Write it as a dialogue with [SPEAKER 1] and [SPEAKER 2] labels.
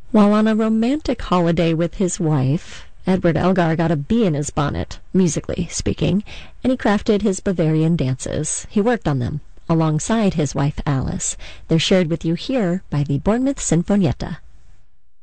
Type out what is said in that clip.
[SPEAKER 1] While on a romantic holiday with his wife, Edward Elgar got a bee in his bonnet, musically speaking, and he crafted his Bavarian dances. He worked on them alongside his wife Alice. They're shared with you here by the Bournemouth Sinfonietta.